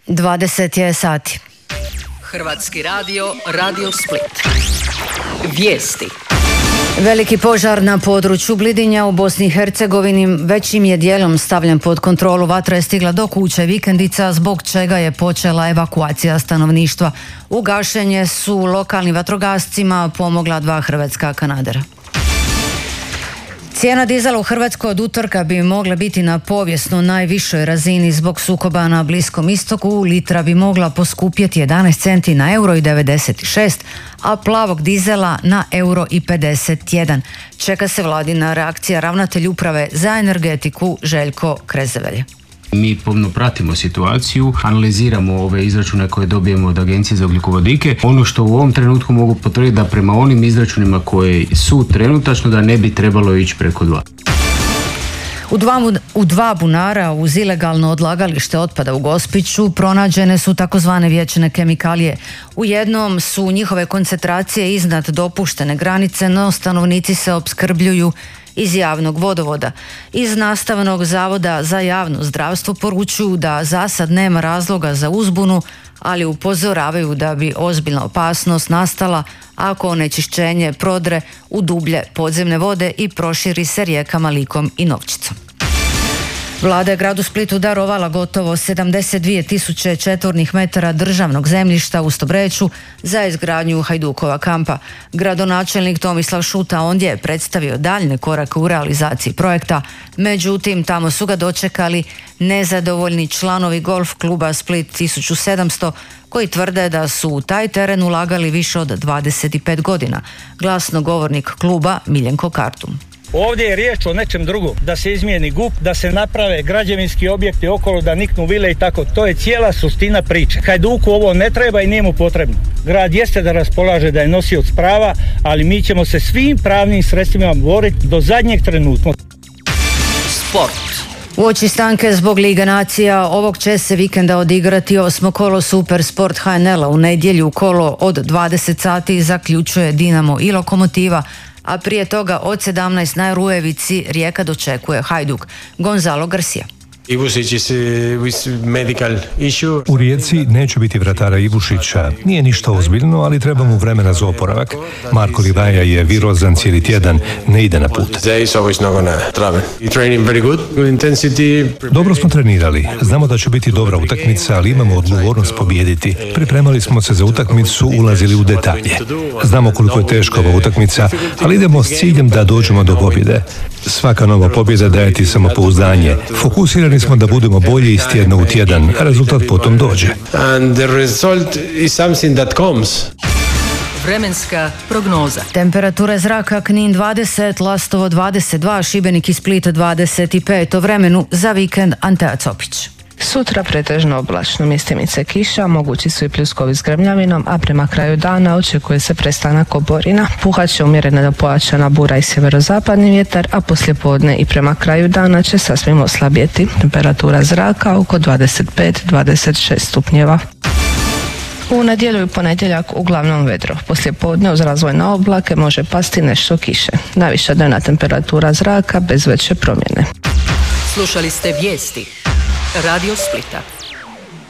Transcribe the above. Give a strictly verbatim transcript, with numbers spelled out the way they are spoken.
dvadeset je sati. Hrvatski radio, Radio Split. Vijesti. Veliki požar na području Blidinja u Bosni i Hercegovini većim je dijelom stavljen pod kontrolu. Vatra je stigla do kuće vikendica, zbog čega je počela evakuacija stanovništva. U gašenje su lokalnim vatrogascima pomogla dva hrvatska kanadera. Cijena dizela u Hrvatskoj od utorka bi mogla biti na povijesno najvišoj razini zbog sukoba na Bliskom istoku. Litra bi mogla poskupjeti jedanaest centi na euro i devedeset šest, a plavog dizela na euro i pedeset jedan. Čeka se vladina reakcija. Ravnatelj uprave za energetiku Željko Krezevelje. Mi pomno pratimo situaciju, analiziramo ove izračune koje dobijemo od Agencije za ugljikovodike. Ono što u ovom trenutku mogu potvrditi da prema onim izračunima koji su trenutačno da ne bi trebalo ići preko dva. U dva, u dva bunara uz ilegalno odlagalište otpada u Gospiću pronađene su takozvane vječne kemikalije. U jednom su njihove koncentracije iznad dopuštene granice, no stanovnici se opskrbljuju iz javnog vodovoda. Iz Nastavnog zavoda za javno zdravstvo poručuju da za sad nema razloga za uzbunu, ali upozoravaju da bi ozbiljna opasnost nastala ako onečišćenje prodre u dublje podzemne vode i proširi se rijekama Likom i Novčicom. Vlada je gradu Splitu darovala gotovo sedamdeset dvije tisuće četvornih metara državnog zemljišta u Stobreću za izgradnju Hajdukova kampa. Gradonačelnik Tomislav Šuta ondje je predstavio daljne korake u realizaciji projekta, međutim tamo su ga dočekali nezadovoljni članovi golf kluba Split tisuću sedamsto koji tvrde da su u taj teren ulagali više od dvadeset pet godina. Glasnogovornik kluba Miljenko Kartum. Ovdje je riječ o nečem drugom, da se izmijeni G U P, da se naprave građevinski objekti okolo, da niknu vile i tako. To je cijela suština priče. Hajduku ovo ne treba i nije mu potrebno. Grad jeste da raspolaže, da je nosioc prava, ali mi ćemo se svim pravnim sredstvima boriti do zadnjeg trenutka. Sport. Uoči stanke zbog Lige nacija ovog će se vikenda odigrati osmo kolo Super Sport H N L-a. U nedjelju kolo od dvadeset sati zaključuje Dinamo i Lokomotiva, a prije toga od sedamnaest na Rujevici Rijeka dočekuje Hajduk. Gonzalo Garcia. U Rijeci neće biti vratara Ivušića. Nije ništa ozbiljno, ali treba mu vremena za oporavak. Marko Livaja je virozan cijeli tjedan, ne ide na put. Dobro smo trenirali. Znamo da će biti dobra utakmica, ali imamo odgovornost pobijediti. Pripremali smo se za utakmicu, ulazili u detalje. Znamo koliko je teška ova utakmica, ali idemo s ciljem da dođemo do pobjede. Svaka nova pobjeda daje ti samopouzdanje. Fokusirani smo da budemo bolji iz tjedna u tjedan, a rezultat potom dođe. Vremenska prognoza. Temperatura zraka Knin dvadeset, Lastovo dvadeset dva, Šibenik i Split dvadeset pet. O vremenu za vikend Antea Copić. Sutra pretežno oblačno, mjestimice kiša, mogući su i pljuskovi s grmljavinom, a prema kraju dana očekuje se prestanak oborina. Puhat će umjerena do pojačana bura i sjeverozapadni vjetar, a poslijepodne i prema kraju dana će sasvim oslabjeti. Temperatura zraka oko dvadeset pet do dvadeset šest stupnjeva. U nedjelju i ponedjeljak uglavnom vedro. Poslijepodne uz razvoj na oblake može pasti nešto kiše. Najviša dnevna temperatura zraka bez veće promjene. Slušali ste vijesti Radio Splita.